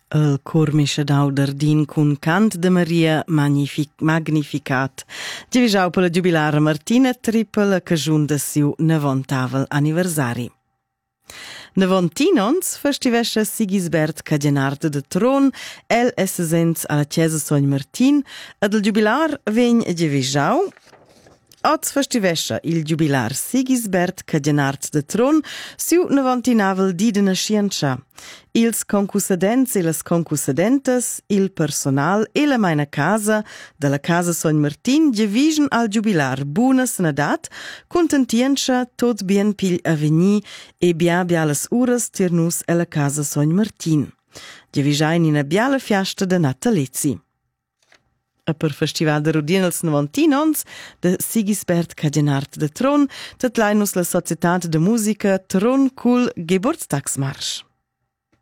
Il cor mischedau d'Ardin cun cant de Maria magnificat. Givisau per la giubilara Martina Trippel che giun da siu 90 anniversari. 90 festivescha Sigisbert Cadenard de Tron, el essens alla chiesa Sogn Martin, ed il giubilar vegn givisau. Oz festivescha il giubilar Sigisbert Cadenard de Tron siu 99 di de nascienza. Ils concussadents e las concussadentes, il personal e la maina casa della casa Sogn Martin givision al giubilar buna senadat, contentiencha tot bien pil aveni e bia las uras ternus e la casa Sogn Martin. Givisain in a biala fiasta de natalizzi. A per festival de Rudin als 90 de Sigisbert Cadenard de Tron, tat lainus la Societat de Musica Tron cul Geburtstagsmarsch.